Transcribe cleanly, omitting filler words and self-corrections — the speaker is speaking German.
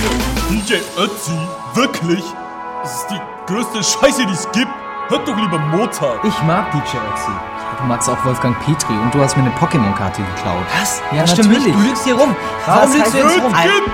DJ Ötzi? Wirklich? Das ist die größte Scheiße, die es gibt. Hört doch lieber Mozart. Ich mag DJ Ötzi. Du magst auch Wolfgang Petri und du hast mir eine Pokémon-Karte geklaut. Was? Ja, das stimmt natürlich. nicht. Du lügst hier rum. Warum lügst du jetzt rum?